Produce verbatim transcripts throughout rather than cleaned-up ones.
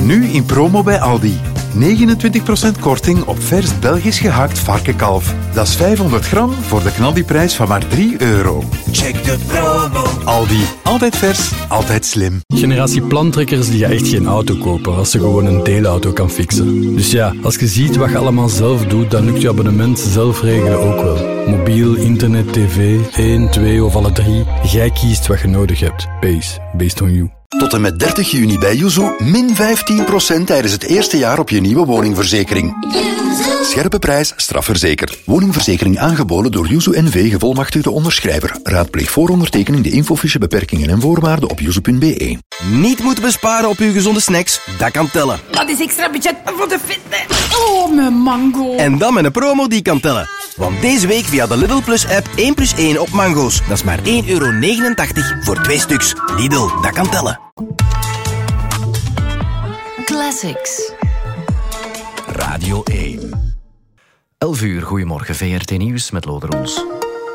Nu in promo bij Aldi. negenentwintig procent korting op vers Belgisch gehakt varkenkalf. Dat is vijfhonderd gram voor de knaldiprijs van maar drie euro. Check de promo. Aldi. Altijd vers, altijd slim. Generatie plantrekkers die gaan echt geen auto kopen als ze gewoon een deelauto kan fixen. Dus ja, als je ziet wat je allemaal zelf doet, dan lukt je abonnement zelf regelen ook wel. Mobiel, internet, tv, één, twee of alle drie. Jij kiest wat je nodig hebt. Base, based on you. Tot en met dertig juni bij Yuzu min vijftien procent tijdens het eerste jaar op je nieuwe woningverzekering. Scherpe prijs, strafverzekerd. Woningverzekering aangeboden door Yuzu N V, gevolmachtigde onderschrijver. Raadpleeg voor ondertekening de infofiche, beperkingen en voorwaarden op yuzu punt be. Niet moeten besparen op uw gezonde snacks? Dat kan tellen. Dat is extra budget voor de fitness. Oh, mijn mango. En dan met een promo die kan tellen. Want deze week via de Lidl Plus app één plus één op mango's. Dat is maar één euro negenentachtig voor twee stuks. Lidl, dat kan tellen. Classics. Radio één. elf uur, goedemorgen, V R T Nieuws met Lode Roels.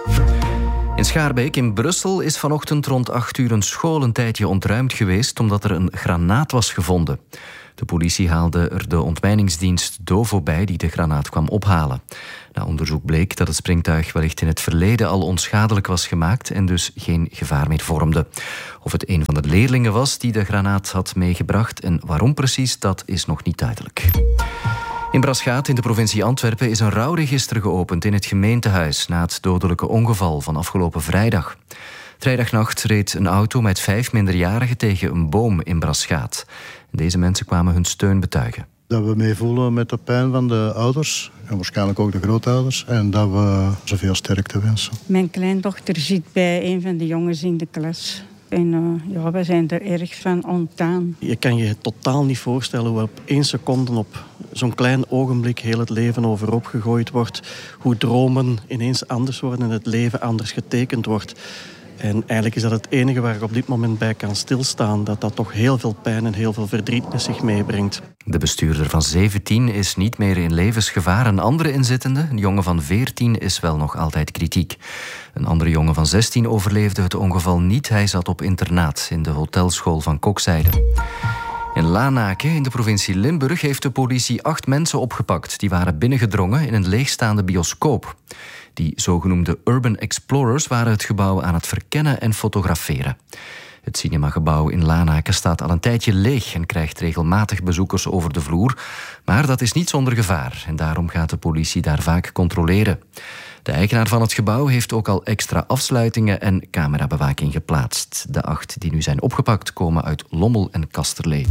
In Schaarbeek in Brussel is vanochtend rond acht uur een school een tijdje ontruimd geweest omdat er een granaat was gevonden. De politie haalde er de ontmijningsdienst Dovo bij die de granaat kwam ophalen. Na onderzoek bleek dat het springtuig wellicht in het verleden al onschadelijk was gemaakt en dus geen gevaar meer vormde. Of het een van de leerlingen was die de granaat had meegebracht en waarom precies, dat is nog niet duidelijk. In Braschaat in de provincie Antwerpen is een rouwregister geopend in het gemeentehuis na het dodelijke ongeval van afgelopen vrijdag. Vrijdagnacht reed een auto met vijf minderjarigen tegen een boom in Braschaat. Deze mensen kwamen hun steun betuigen. Dat we meevoelen met de pijn van de ouders en waarschijnlijk ook de grootouders en dat we zoveel sterkte wensen. Mijn kleindochter zit bij een van de jongens in de klas. En uh, ja, we zijn er erg van ontdaan. Je kan je totaal niet voorstellen hoe op één seconde op zo'n klein ogenblik heel het leven overhoop gegooid wordt. Hoe dromen ineens anders worden en het leven anders getekend wordt. En eigenlijk is dat het enige waar ik op dit moment bij kan stilstaan. Dat dat toch heel veel pijn en heel veel verdriet met zich meebrengt. De bestuurder van zeventien is niet meer in levensgevaar. Een andere inzittende, een jongen van veertien, is wel nog altijd kritiek. Een andere jongen van zestien overleefde het ongeval niet. Hij zat op internaat in de hotelschool van Kokzijde. In Lanaken, in de provincie Limburg, heeft de politie acht mensen opgepakt. Die waren binnengedrongen in een leegstaande bioscoop. Die zogenoemde Urban Explorers waren het gebouw aan het verkennen en fotograferen. Het cinemagebouw in Lanaken staat al een tijdje leeg en krijgt regelmatig bezoekers over de vloer. Maar dat is niet zonder gevaar en daarom gaat de politie daar vaak controleren. De eigenaar van het gebouw heeft ook al extra afsluitingen en camerabewaking geplaatst. De acht die nu zijn opgepakt komen uit Lommel en Kasterlee.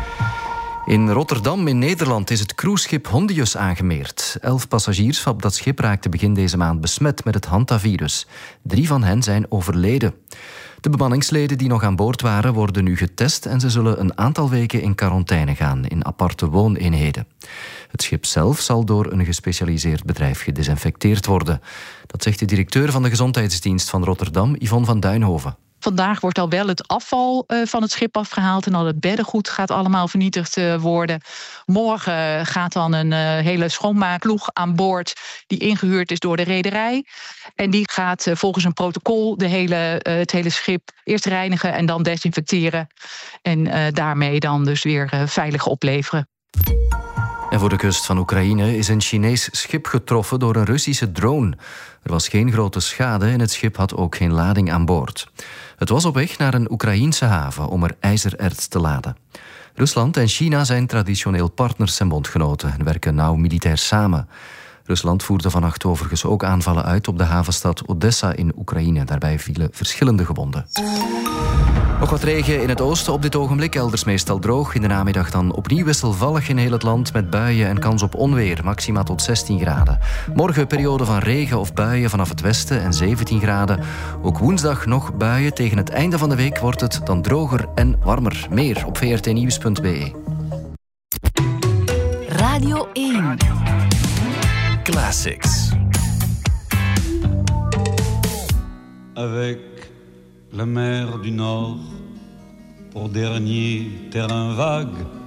In Rotterdam in Nederland is het cruiseschip Hondius aangemeerd. Elf passagiers van dat schip raakten begin deze maand besmet met het hantavirus. Drie van hen zijn overleden. De bemanningsleden die nog aan boord waren worden nu getest en ze zullen een aantal weken in quarantaine gaan in aparte wooneenheden. Het schip zelf zal door een gespecialiseerd bedrijf gedesinfecteerd worden. Dat zegt de directeur van de Gezondheidsdienst van Rotterdam, Yvonne van Duinhoven. Vandaag wordt al wel het afval uh, van het schip afgehaald en al het beddengoed gaat allemaal vernietigd uh, worden. Morgen gaat dan een uh, hele schoonmaakploeg aan boord die ingehuurd is door de rederij. En die gaat uh, volgens een protocol de hele, uh, het hele schip eerst reinigen en dan desinfecteren. En uh, daarmee dan dus weer uh, veilig opleveren. En voor de kust van Oekraïne is een Chinees schip getroffen door een Russische drone. Er was geen grote schade en het schip had ook geen lading aan boord. Het was op weg naar een Oekraïense haven om er ijzererts te laden. Rusland en China zijn traditioneel partners en bondgenoten en werken nauw militair samen. Rusland voerde vannacht overigens ook aanvallen uit op de havenstad Odessa in Oekraïne. Daarbij vielen verschillende gewonden. Nog wat regen in het oosten op dit ogenblik, elders meestal droog. In de namiddag dan opnieuw wisselvallig in heel het land met buien en kans op onweer, maxima tot zestien graden. Morgen periode van regen of buien vanaf het westen en zeventien graden. Ook woensdag nog buien. Tegen het einde van de week wordt het dan droger en warmer. Meer op v r t nieuws punt b e. Radio één. Classics. Avec la mer du Nord pour dernier terrain vague,